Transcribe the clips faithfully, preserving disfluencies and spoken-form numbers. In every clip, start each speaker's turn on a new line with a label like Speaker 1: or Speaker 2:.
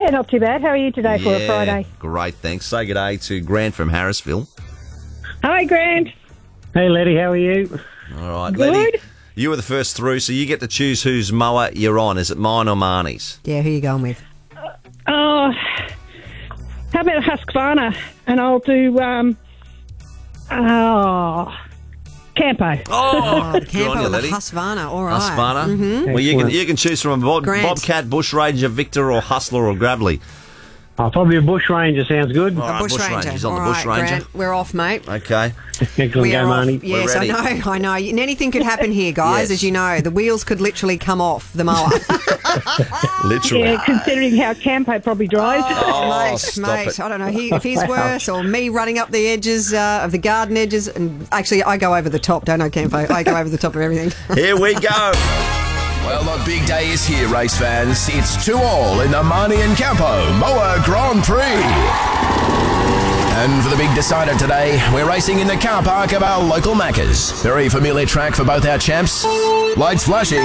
Speaker 1: Yeah, not too bad. How are you today for a
Speaker 2: Yeah,
Speaker 1: Friday?
Speaker 2: Great, thanks. Say good day to Grant from Harrisville.
Speaker 1: Hi, Grant.
Speaker 3: Hey, Letty, how are you?
Speaker 2: All right,
Speaker 1: Good.
Speaker 2: Letty, you were the first through, so you get to choose whose mower you're on. Is it mine or Marnie's?
Speaker 4: Yeah, who you going with?
Speaker 1: Oh, how about a Husqvarna? And I'll do, um, oh, Campo.
Speaker 2: Oh, good on
Speaker 4: Campo
Speaker 2: you,
Speaker 4: with a
Speaker 2: Letty.
Speaker 4: Husqvarna, all right.
Speaker 2: Husqvarna.
Speaker 4: Mm-hmm.
Speaker 2: Well, you can
Speaker 3: Excellent.
Speaker 2: you can choose from a Bob,
Speaker 4: Grant.
Speaker 2: Bobcat, Bushranger, Victor, or Hustler, or Gravely.
Speaker 3: Oh, probably a bush ranger sounds good.
Speaker 2: All right,
Speaker 4: Bush
Speaker 2: Bush
Speaker 4: Ranger.
Speaker 2: Ranger's on the
Speaker 4: All
Speaker 2: Bush
Speaker 4: right,
Speaker 2: Ranger.
Speaker 4: Grant, we're off, mate.
Speaker 2: Okay.
Speaker 3: Excellent,
Speaker 4: We
Speaker 3: go,
Speaker 4: are off.
Speaker 3: Marnie.
Speaker 4: Yes, I
Speaker 2: ready.
Speaker 4: know, I know. And anything could happen here, guys,
Speaker 2: Yes.
Speaker 4: as you know. The wheels could literally come off the mower.
Speaker 2: Literally.
Speaker 1: Yeah, considering how Campo probably drives.
Speaker 2: Oh,
Speaker 4: mate,
Speaker 2: stop
Speaker 4: mate,
Speaker 2: it.
Speaker 4: I don't know he, if he's worse or me running up the edges uh, of the garden edges. And actually, I go over the top, don't I, Campo? I go over the top of everything.
Speaker 2: Here we go.
Speaker 5: Well, the big day is here, race fans. It's two all in the Marnie and Campo Moa Grand Prix. And for the big decider today, we're racing in the car park of our local Maccas. Very familiar track for both our champs. Lights flashing.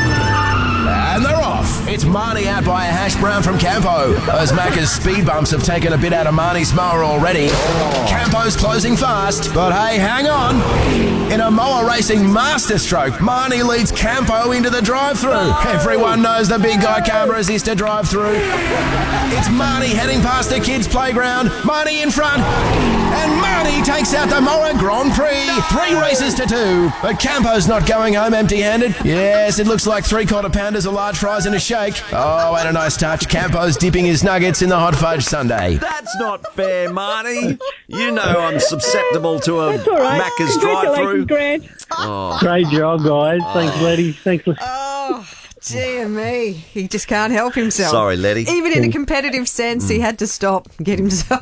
Speaker 5: And they're off. It's Marnie out by a hash brown from Campo. Those Macca's speed bumps have taken a bit out of Marnie's mower already. Campo's closing fast, but hey, hang on. In a mower racing masterstroke, Marnie leads Campo into the drive-through. Everyone knows the big guy can't resist a drive-through. It's Marnie heading past the kids' playground. Marnie in front. And Marnie takes out the mower Grand Prix. Three races to two. But Campo's not going home empty-handed. Yes, it looks like three quarter pounders, a large fries and a shake. Oh, and a nice touch. Campo's dipping his nuggets in the hot fudge sundae.
Speaker 2: That's not fair, Marnie. You know I'm susceptible to a
Speaker 1: That's all right.
Speaker 2: Macca's
Speaker 1: Congratulations,
Speaker 2: drive-through.
Speaker 1: Grant.
Speaker 3: Great job, guys. Thanks, Letty. Thanks. Le-
Speaker 4: Oh, dear me. He just can't help himself.
Speaker 2: Sorry, Letty.
Speaker 4: Even in a competitive sense, he had to stop and get himself.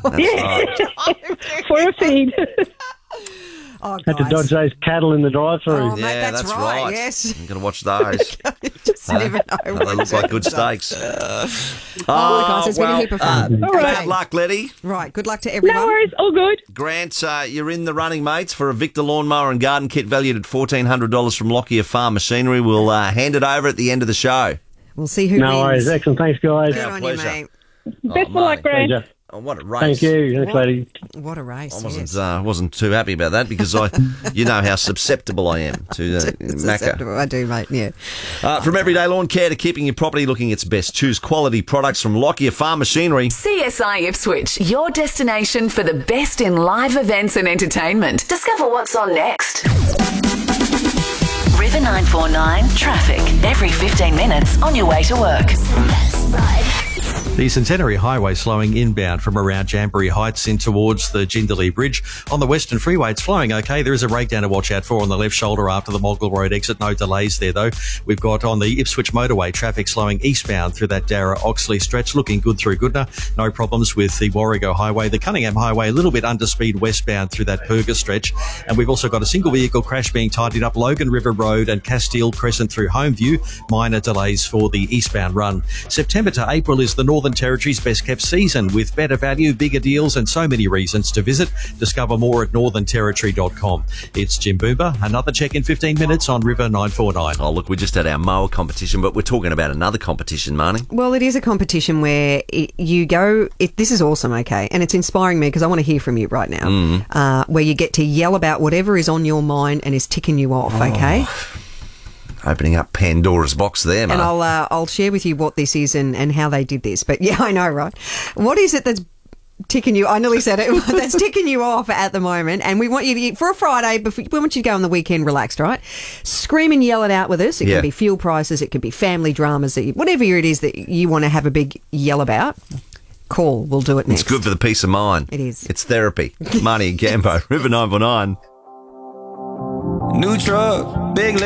Speaker 1: For a feed.
Speaker 4: Oh,
Speaker 3: Had to
Speaker 4: guys.
Speaker 3: dodge those cattle in the drive-through.
Speaker 4: Oh, mate,
Speaker 2: Yeah,
Speaker 4: that's,
Speaker 2: that's
Speaker 4: right.
Speaker 2: right.
Speaker 4: Yes.
Speaker 2: I'm going to watch those.
Speaker 4: You just never know.
Speaker 2: They look like good steaks.
Speaker 4: Oh, guys, there's been a heap of fun.
Speaker 2: Uh,
Speaker 1: All right.
Speaker 2: Bad luck, Letty.
Speaker 4: Right, good luck to everyone.
Speaker 1: No worries. All good.
Speaker 2: Grant, uh, you're in the running, mates, for a Victor lawnmower and garden kit valued at fourteen hundred dollars from Lockyer Farm Machinery. We'll uh, hand it over at the end of the show.
Speaker 4: We'll see who
Speaker 3: No
Speaker 4: wins.
Speaker 3: worries. Excellent. Thanks, guys.
Speaker 4: Good
Speaker 2: Our
Speaker 4: on
Speaker 2: pleasure.
Speaker 4: you, mate.
Speaker 1: Best of luck,
Speaker 2: mate.
Speaker 1: Grant.
Speaker 3: Pleasure.
Speaker 2: Oh, what a race.
Speaker 3: Thank you. Thanks, Letty.
Speaker 4: What a race.
Speaker 2: I wasn't
Speaker 4: yes.
Speaker 2: uh, wasn't too happy about that because I, you know how susceptible I am to uh,
Speaker 4: It's
Speaker 2: Macca.
Speaker 4: acceptable. I do, mate, yeah.
Speaker 2: Uh, from everyday lawn care to keeping your property looking its best, choose quality products from Lockyer Farm Machinery.
Speaker 6: C S I Ipswich, your destination for the best in live events and entertainment. Discover what's on next. River nine four nine traffic. Every fifteen minutes on your way to work.
Speaker 7: The Centenary Highway slowing inbound from around Jamboree Heights in towards the Jindalee Bridge. On the Western Freeway, it's flowing okay. There is a breakdown to watch out for on the left shoulder after the Mogul Road exit. No delays there, though. We've got on the Ipswich Motorway traffic slowing eastbound through that Darra-Oxley stretch, looking good through Goodna. No problems with the Warrego Highway. The Cunningham Highway, a little bit under speed westbound through that Perga stretch. And we've also got a single vehicle crash being tidied up Logan River Road and Castile Crescent through Homeview. Minor delays for the eastbound run. September to April is the Northern Territory's best kept season with better value, bigger deals and so many reasons to visit. Discover more at northern territory dot com. It's Jim Boomer. Another check in fifteen minutes on River nine four nine.
Speaker 2: Oh, look, we just had our mower competition, but we're talking about another competition, Marnie.
Speaker 4: Well, it is a competition where it, you go, it, this is awesome, okay, and it's inspiring me because I want to hear from you right now,
Speaker 2: Mm.
Speaker 4: uh, where you get to yell about whatever is on your mind and is ticking you off, okay?
Speaker 2: Opening up Pandora's box there,
Speaker 4: And
Speaker 2: Mark.
Speaker 4: I'll uh, I'll share with you what this is and, and how they did this. But yeah, I know, right? What is it that's ticking you? I nearly said it. That's ticking you off at the moment. And we want you to, for a Friday, before, we want you to go on the weekend relaxed, right? Scream and yell it out with us. It
Speaker 2: Yeah.
Speaker 4: can be fuel prices. It could be family dramas. That you, whatever it is that you want to have a big yell about. Call. We'll do it next.
Speaker 2: It's good for the peace of mind.
Speaker 4: It is.
Speaker 2: It's therapy. Marnie and Campo, River nine four nine.
Speaker 8: New truck, big